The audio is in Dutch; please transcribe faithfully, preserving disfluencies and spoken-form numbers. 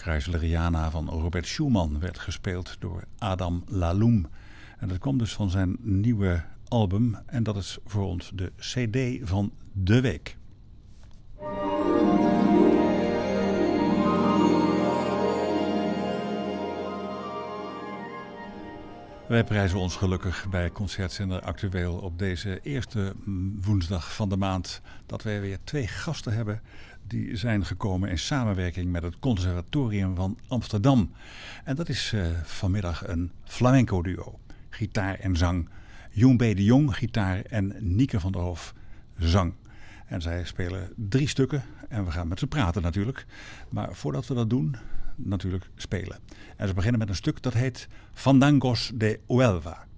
Kreisleriana van Robert Schumann werd gespeeld door Adam Laloum. En dat kwam dus van zijn nieuwe album en dat is voor ons de C D van de week. Wij prijzen ons gelukkig bij Concertzender Actueel op deze eerste woensdag van de maand dat wij weer twee gasten hebben die zijn gekomen in samenwerking met het Conservatorium van Amsterdam. En dat is uh, vanmiddag een flamenco duo, gitaar en zang. Joen B. de Jong, gitaar en Nieke van der Hof, zang. En zij spelen drie stukken en we gaan met ze praten natuurlijk. Maar voordat we dat doen, natuurlijk spelen. En ze beginnen met een stuk dat heet Fandangos de Huelva.